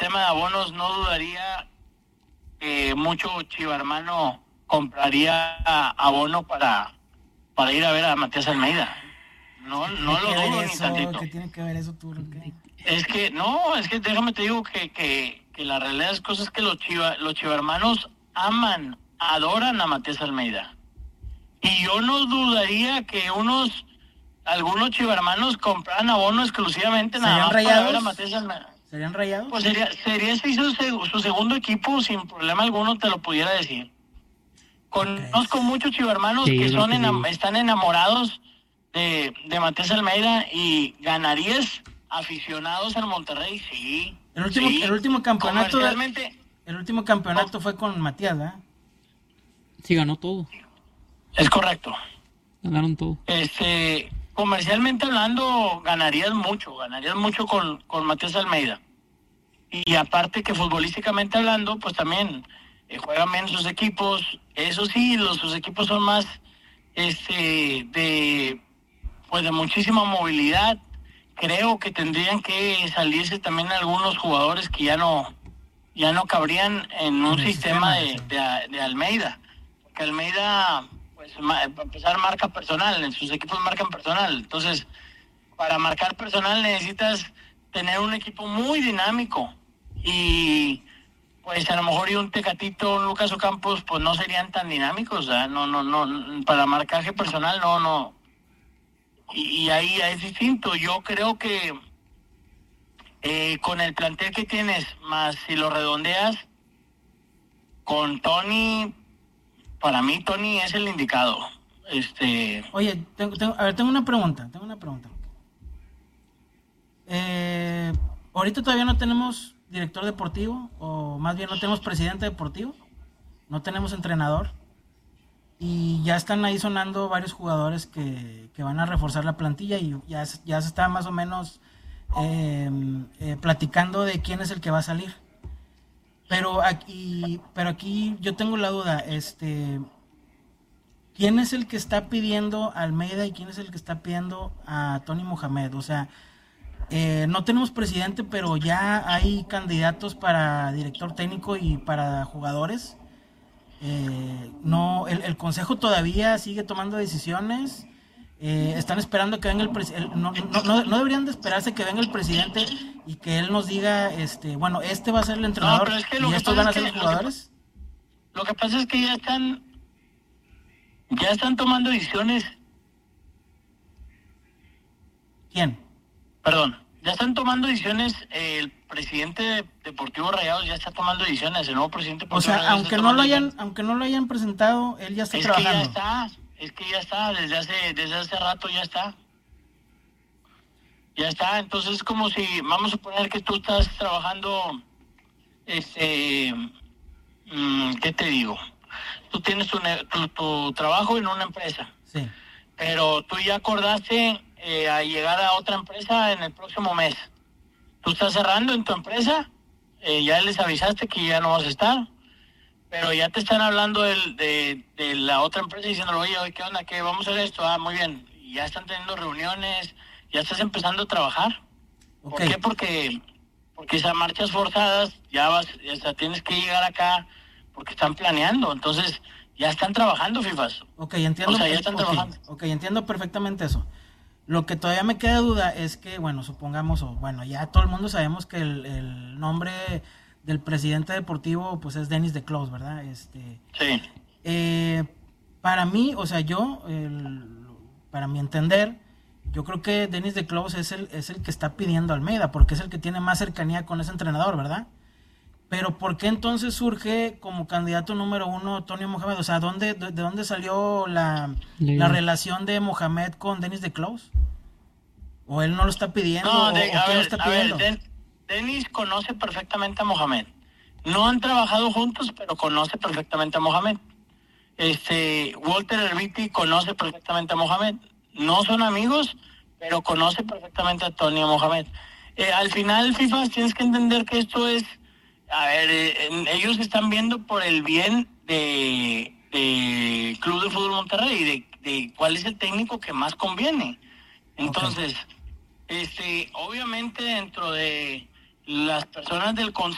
tema de abonos, no dudaría que mucho chivarmano compraría abono para ir a ver a Matías Almeida. No lo dudo ni tantito. ¿Qué tiene que ver eso tú? Es que déjame te digo que la realidad de las cosas es que los chivarmanos aman, adoran a Matías Almeida. Y yo no dudaría que algunos chivarmanos compraran abono exclusivamente nada más para ver a Matías Almeida. ¿Serían Rayados? Pues sería si su segundo equipo, sin problema alguno te lo pudiera decir. Conozco muchos chivarmanos que están enamorados de Matías Almeida y ganarías aficionados al Monterrey, sí. El último campeonato fue con Matías, ¿verdad? Sí, ganó todo. Es correcto. Ganaron todo. Comercialmente hablando, ganarías mucho con Matías Almeida. Y aparte que futbolísticamente hablando, pues también juegan bien sus equipos. Eso sí, sus equipos son más de muchísima movilidad. Creo que tendrían que salirse también algunos jugadores que ya no cabrían en un sistema de Almeida. Porque Almeida, pues para empezar, marca personal, en sus equipos marcan personal. Entonces, para marcar personal necesitas tener un equipo muy dinámico. Y pues a lo mejor un Tecatito, un Lucas Ocampos, pues no serían tan dinámicos, ¿verdad? No, para marcaje personal no. Y ahí es distinto. Yo creo que con el plantel que tienes, más si lo redondeas, con Tony, para mí Tony es el indicado. Oye, tengo una pregunta. Ahorita todavía no tenemos director deportivo, o más bien no tenemos presidente deportivo, no tenemos entrenador, y ya están ahí sonando varios jugadores que van a reforzar la plantilla, y ya se está más o menos platicando de quién es el que va a salir. Pero aquí yo tengo la duda, ¿quién es el que está pidiendo a Almeida y quién es el que está pidiendo a Tony Mohamed? O sea, no tenemos presidente, pero ya hay candidatos para director técnico y para jugadores. No, el consejo todavía sigue tomando decisiones. Están esperando que venga el presidente. No deberían de esperarse que venga el presidente y que él nos diga, bueno, va a ser el entrenador y estos van a ser los jugadores. Lo que pasa es que ya están tomando decisiones. ¿Quién? Perdón, ya están tomando decisiones. El presidente deportivo Rayados ya está tomando decisiones. El nuevo presidente deportivo, o sea, aunque no lo hayan presentado, él ya está trabajando. Es que ya está, desde hace rato ya está. Ya está, entonces como si, vamos a suponer que tú estás trabajando, ¿qué te digo? Tú tienes tu trabajo en una empresa. Sí. Pero tú ya acordaste a llegar a otra empresa en el próximo mes. Tú estás cerrando en tu empresa, ya les avisaste que ya no vas a estar, pero ya te están hablando de la otra empresa diciendo, oye, ¿qué onda? ¿Qué vamos a hacer esto? Ah, muy bien. Y ya están teniendo reuniones, ya estás empezando a trabajar. Okay. ¿Por qué? Porque esas marchas forzadas, ya tienes que llegar acá porque están planeando. Entonces, ya están trabajando, FIFAs. Ok, entiendo. O sea, ya están trabajando. Ok, entiendo perfectamente eso. Lo que todavía me queda duda es que, bueno, supongamos, ya todo el mundo sabemos que el nombre del presidente deportivo, pues es Denis Declos, ¿verdad? Sí. Para mí, o sea, para mi entender, yo creo que Denis Declos es el que está pidiendo a Almeida, porque es el que tiene más cercanía con ese entrenador, ¿verdad? Pero ¿por qué entonces surge como candidato número 1 Tony Mohamed? O sea, ¿de dónde salió la relación de Mohamed con Denis Declos? ¿O él no lo está pidiendo? No, ¿quién lo está pidiendo? Denis conoce perfectamente a Mohamed. No han trabajado juntos, pero conoce perfectamente a Mohamed. Walter Herbiti conoce perfectamente a Mohamed. No son amigos, pero conoce perfectamente a Tony Mohamed. Al final, FIFA, tienes que entender que esto es... A ver, ellos están viendo por el bien de Club de Fútbol Monterrey, de cuál es el técnico que más conviene. Entonces, obviamente dentro de las personas del consejo,